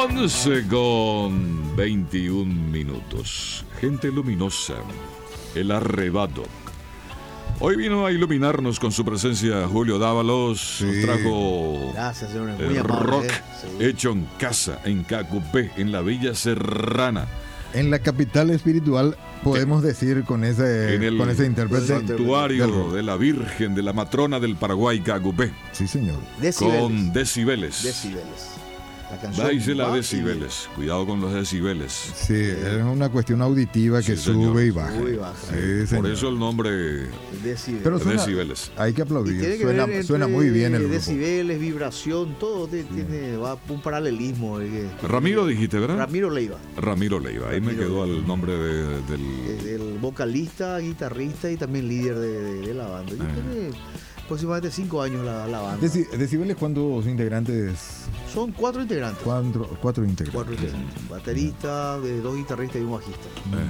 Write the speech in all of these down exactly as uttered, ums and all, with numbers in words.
once con veintiún minutos. Gente luminosa, el arrebato. Hoy vino a iluminarnos con su presencia Julio Dávalos. Sí. Nos trajo Gracias, señores. el Muy amable, rock eh. Sí. hecho en casa, en Cacupé, en la Villa Serrana. En la capital espiritual, podemos decir con ese, En el con ese intérprete. del santuario rock. de la Virgen, de la matrona del Paraguay, Cacupé. Sí, señor. Decibeles. Con decibeles. Decibeles. La canción Dáisela va y decibeles. Cuidado con los decibeles. Sí, es una cuestión auditiva que Sí, señor. sube y baja. Sube y baja. Sí, Por señor. eso el nombre Decibeles. Pero suena- decibeles. Hay que Y aplaudir. tiene que Suena, ver entre suena muy bien el grupo. decibeles, vibración, todo te- tiene va un paralelismo. eh, que- Ramiro dijiste, ¿verdad? Ramiro Leiva, Ramiro Leiva. Ahí me Ramiro quedó Leiva. el nombre de- del... es el vocalista, guitarrista y también líder de, de- de la banda. Y Eh. tiene aproximadamente cinco años la, la banda. Deci- Decibeles, ¿cuántos integrantes? Son cuatro integrantes. Cuatro, cuatro integrantes. Cuatro integrantes. Baterista, de dos guitarristas y un bajista.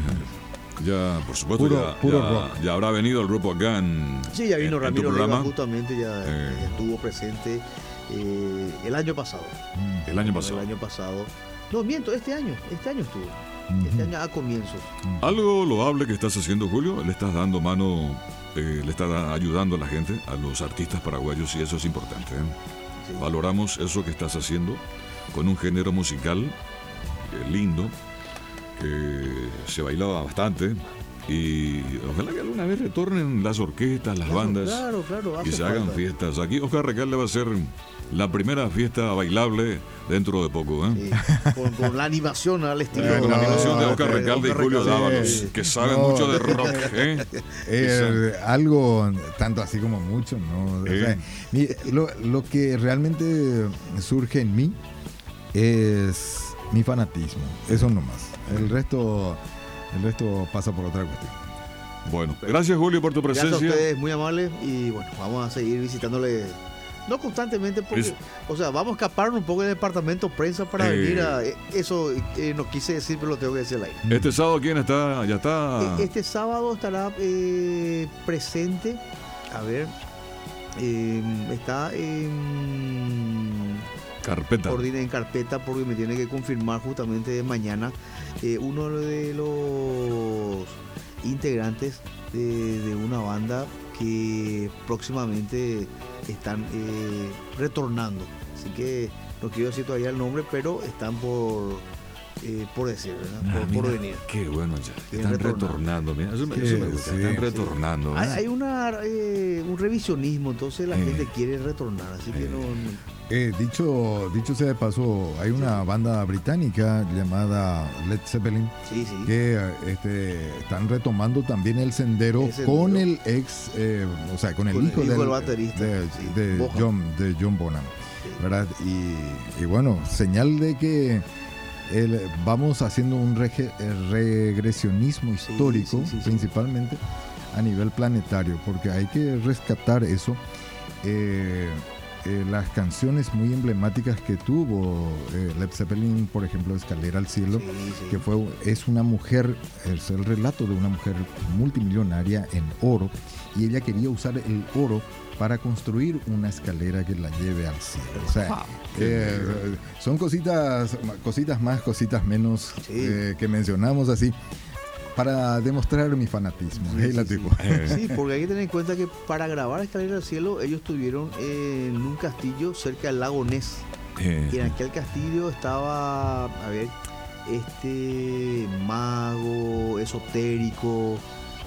Ya, por supuesto, Puro- ya, puro ya- rock. ya habrá venido el grupo acá en, Sí, ya vino en- en tu Ramiro Leiva, programa justamente ya, Eh. ya estuvo presente eh, el año pasado. Mm, el año pasado. El año pasado. No, miento, este año. Este año estuvo. Este ujú. año a comienzos. Algo loable que estás haciendo, Julio. Le estás dando mano, eh, le estás ayudando a la gente, a los artistas paraguayos, y eso es importante. ¿eh? Sí. Valoramos eso que estás haciendo con un género musical eh, lindo, que se bailaba bastante. Y ojalá que alguna vez retornen las orquestas, las Claro, bandas, Claro, claro. y hace se hagan falta. fiestas. Aquí Oscar Recalde va a ser la primera fiesta bailable dentro de poco. ¿eh? Sí, con, con la animación al estilo. Eh, con la no, animación de Oscar eh, Recalde y Oscar Julio Recalde. Dávalos, Sí. que saben No. mucho de rock. ¿eh? Eh, algo tanto así como mucho, ¿no? O sea, Eh. mi- lo, lo que realmente surge en mí es mi fanatismo, eso nomás. El resto, el resto pasa por otra cuestión. Bueno, gracias Julio por tu Gracias a presencia. ustedes, muy amables. Y bueno, vamos a seguir visitándole. No constantemente, porque, Es- o sea, vamos a escapar un poco del departamento prensa para Eh. venir a. Eso eh, no quise decir, pero lo tengo que decir al aire. Este sábado, ¿quién está? Ya está. E- Este sábado estará eh, presente. A ver. eh, está en, Carpeta. ordine- en carpeta porque me tiene que confirmar justamente mañana eh, uno de los integrantes de, de una banda que próximamente están eh, retornando. Así que no quiero decir todavía el nombre, pero están por, eh, por decir, ¿verdad? Ah, por, por mira, venir. Qué bueno ya. Vienen Están retornando. retornando. Mira, eso, me- Sí, eso me gusta. sí, Están sí. retornando. Hay, ¿eh? hay una, eh, un revisionismo, entonces la Eh. gente quiere retornar, así que Eh. no, no- Eh, dicho, dicho sea de paso, hay una banda británica llamada Led Zeppelin sí, sí. que eh, este, están retomando también el sendero, El sendero. con el ex, eh, o sea, con el Con el hijo, hijo del, del baterista, de, sí, de Bonham. John, de John Bonham, Sí. ¿verdad? Y, y bueno, señal de que el- vamos haciendo un rege- eh, regresionismo Sí, histórico, sí, sí, sí. principalmente a nivel planetario, porque hay que rescatar eso. Eh, eh, las canciones muy emblemáticas que tuvo eh, Led Zeppelin, por ejemplo, Escalera al Cielo, Sí, sí. que fue, es una mujer, es el relato de una mujer multimillonaria en oro, y ella quería usar el oro para construir una escalera que la lleve al cielo. O sea, eh, son cositas, cositas más, cositas menos, Sí. eh, que mencionamos así, para demostrar mi fanatismo. Sí, Hey, sí, la sí. tipo. Sí, porque hay que tener en cuenta que para grabar Escalera al Cielo ellos estuvieron en un castillo cerca del lago Ness. Eh, Y en aquel castillo estaba, a ver, este mago esotérico,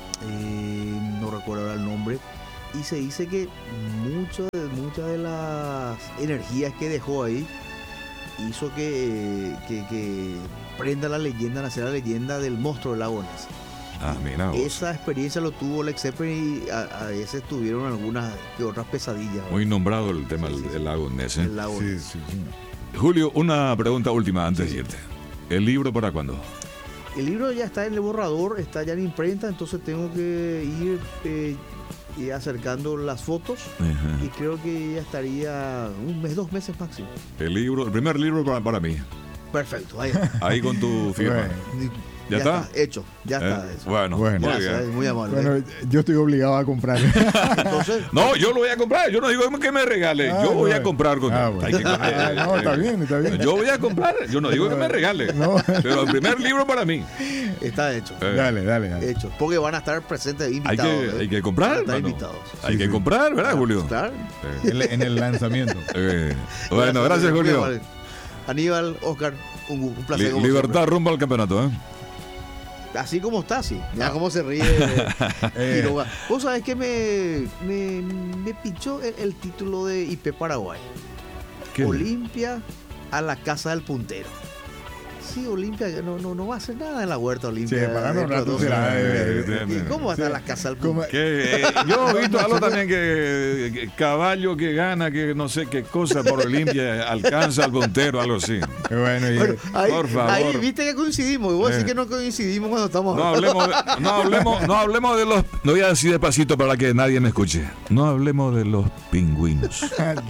eh, no recuerdo ahora el nombre, y se dice que mucho de, muchas de las energías que dejó ahí hizo que, que, que prenda la leyenda, nacer la leyenda del monstruo del lago Ness. ah, mira vos. Esa experiencia lo tuvo Led Zeppelin y a, a veces tuvieron algunas que otras pesadillas. Muy nombrado el tema Sí, del sí, sí. del lago Ness. ¿eh? El lago Sí, Ness. sí, sí. Julio, una pregunta última antes de irte. ¿El libro para cuándo? El libro ya está en el borrador, está ya en imprenta, entonces tengo que ir eh, y acercando las fotos y Ajá. creo que ya estaría un mes, dos meses máximo. El libro, el primer libro para, para mí. Perfecto, ahí está. Ahí con tu firma. Bueno, ¿Ya, está? Hecho, ya Eh, está. Eso. Bueno, Bueno. muy Gracias, bien. muy amable. Bueno, yo estoy obligado a comprar. Entonces, No, yo lo voy a comprar. Yo no digo que me regale. Ah, yo voy a bueno. comprar con Ah, bueno. Hay que- Ah, no, está bien, está bien. Yo voy a comprar. Yo no digo que me regale. No. Pero el primer libro para mí. está hecho. Eh, Dale, dale, dale. Hecho. Porque van a estar presentes hay, invitados. que, ¿eh? hay que Van a comprar. estar hermano. invitados. Hay Sí, que sí. comprar, ¿verdad, Julio? Claro. Eh, En, en el lanzamiento. eh, bueno, gracias, muy Julio. amable. Aníbal, Oscar, un, un placer. Li- como libertad rumbo al campeonato, ¿eh? siempre. Así como está, sí. Mira cómo se ríe. Eh. Quiroga. Vos sabés que me, me, me pichó el, el título de I P Paraguay. ¿Qué? Olimpia a la casa del puntero. Sí, Olimpia no, no, no va a hacer nada en la huerta Olimpia. Sí, para no dentro de rato dos será, años. eh, eh, ¿Y eh, cómo va a estar sí. la casa del ¿Cómo? puntero? Que, eh, yo he visto algo también que, que caballo que gana, que no sé qué cosa por Olimpia alcanza al puntero, algo así. Eh, Bueno, y- Bueno, ahí, Por favor. ahí viste que coincidimos. Y vos Eh. decís que no coincidimos cuando estamos No hablemos, de, no hablemos, no hablemos de los. No voy a decir despacito para que nadie me escuche. No hablemos de los pingüinos.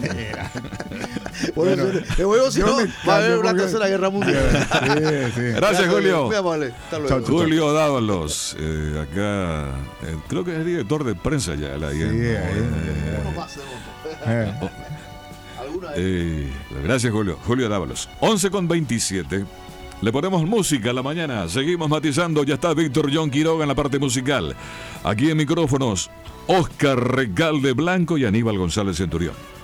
Por eso, de huevo, si yo no, me va a haber cambio una porque- tercera guerra mundial. Sí, sí. Gracias, Julio. Muy amable. Hasta luego. Chao, chao. Julio Dávalos, eh, acá, eh, creo que es director de prensa ya. La, Sí, ahí. Uno más de voto. Eh, ¿Alguna vez? Eh, gracias, Julio. Julio Dávalos. once con veintisiete. Le ponemos música a la mañana. Seguimos matizando. Ya está Víctor John Quiroga en la parte musical. Aquí en micrófonos, Oscar Recalde Blanco y Aníbal González Centurión.